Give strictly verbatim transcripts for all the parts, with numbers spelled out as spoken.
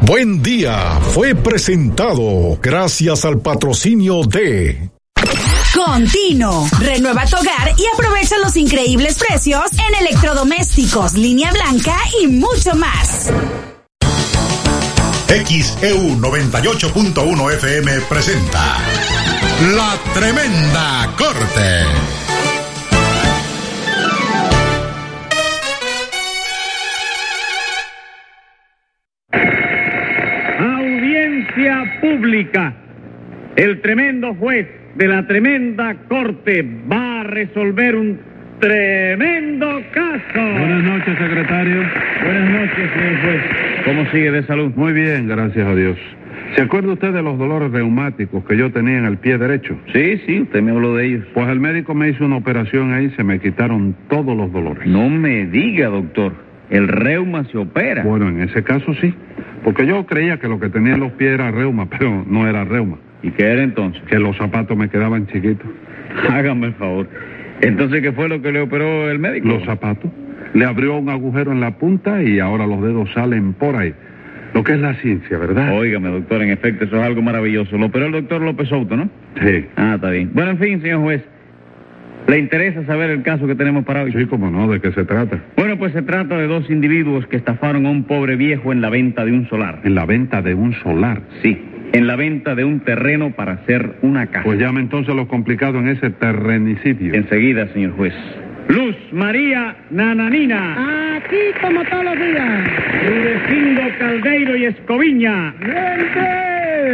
Buen Día fue presentado gracias al patrocinio de Contino. Renueva tu hogar y aprovecha los increíbles precios en electrodomésticos, línea blanca y mucho más. X E U noventa y ocho punto uno F M presenta La Tremenda Corte. Audiencia pública. El tremendo juez de la tremenda corte va a resolver un tremendo caso. Buenas noches, secretario. Buenas noches, señor juez. ¿Cómo sigue de salud? Muy bien, gracias a Dios. ¿Se acuerda usted de los dolores reumáticos que yo tenía en el pie derecho? Sí, sí, usted me habló de ellos. Pues el médico me hizo una operación ahí y se me quitaron todos los dolores. No me diga, doctor. ¿El reuma se opera? Bueno, en ese caso sí. Porque yo creía que lo que tenía en los pies era reuma, pero no era reuma. ¿Y qué era entonces? Que los zapatos me quedaban chiquitos. Hágame el favor. Entonces, ¿qué fue lo que le operó el médico? Los zapatos. Le abrió un agujero en la punta y ahora los dedos salen por ahí. Lo que es la ciencia, ¿verdad? Óigame, doctor, en efecto, eso es algo maravilloso. Lo operó el doctor López Souto, ¿no? Sí. Ah, está bien. Bueno, en fin, señor juez. ¿Le interesa saber el caso que tenemos para hoy? Sí, cómo no, ¿de qué se trata? Bueno, pues se trata de dos individuos que estafaron a un pobre viejo en la venta de un solar. ¿En la venta de un solar? Sí, en la venta de un terreno para hacer una casa. Pues llame entonces lo complicado en ese terrenicidio. Enseguida, señor juez. Luz María Nananina. Aquí como todos los días. Rudecindo Caldeiro y Escoviña. ¡Gente!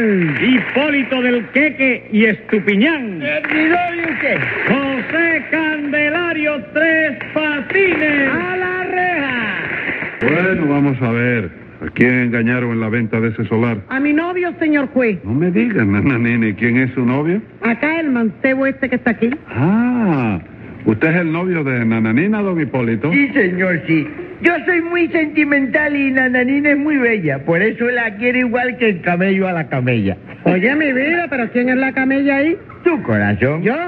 Hipólito del Queque y Estupiñán. ¡Servidor y usted! José Candelario Tres Patines. ¡A la reja! Bueno, vamos a ver. ¿A quién engañaron en la venta de ese solar? A mi novio, señor juez. No me digan, nananini, ¿quién es su novio? Acá el mancebo este que está aquí. Ah, ¿usted es el novio de Nananina, don Hipólito? Sí, señor, sí. Yo soy muy sentimental y Nananina es muy bella. Por eso la quiero igual que el camello a la camella. Oye, mi vida, ¿pero quién es la camella ahí? Tu corazón. ¿Yo?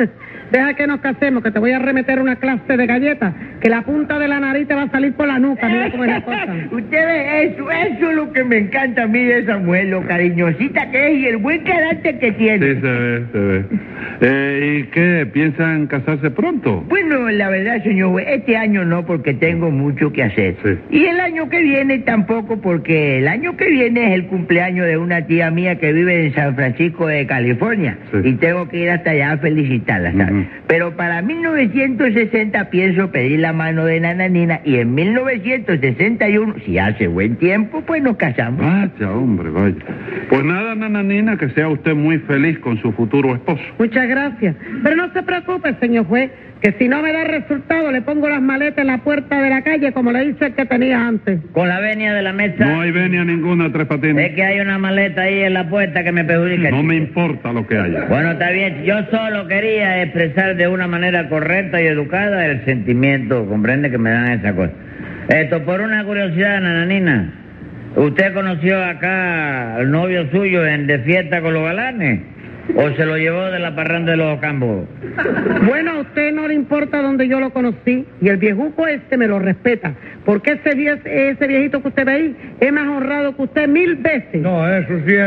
Deja que nos casemos, que te voy a remeter una clase de galletas, que la punta de la nariz te va a salir por la nuca, mira cómo es la cosa. Usted ve eso, eso es lo que me encanta a mí de esa mujer, lo cariñosita que es y el buen carácter que tiene. Sí, se ve, se ve. Eh, ¿Y qué? ¿Piensan casarse pronto? Bueno, la verdad, señor juez, este año no, porque tengo mucho que hacer. Sí. Y el año que viene tampoco, porque el año que viene es el cumpleaños de una tía mía que vive en San Francisco de California. Sí. Y tengo que ir hasta allá a felicitarla, ¿sabes? Uh-huh. Pero para mil novecientos sesenta pienso pedir la mano de Nananina y en mil novecientos sesenta y uno, si hace buen tiempo, pues nos casamos. Vaya, hombre, vaya. Pues nada, Nananina, que sea usted muy feliz con su futuro esposo. Muchas gracias. Pero no se preocupe, señor juez, que si no me da resultado, le pongo las maletas en la puerta de la calle, como le hice el que tenía antes. Con la venia de la mesa. No hay venia ninguna, Tres Patines. Es que hay una maleta ahí en la puerta que me perjudica. No me importa lo que haya. Bueno, está bien. Yo solo quería expresar de una manera correcta y educada el sentimiento, comprende, que me dan esa cosa. Esto, por una curiosidad, Nananina. ¿Usted conoció acá al novio suyo en De Fiesta con los Galanes? ¿O se lo llevó de la parranda de los Campos? Bueno, a usted no le importa dónde yo lo conocí, y el viejuco este me lo respeta, porque ese, vie- ese viejito que usted ve ahí es más honrado que usted mil veces. No, eso sí es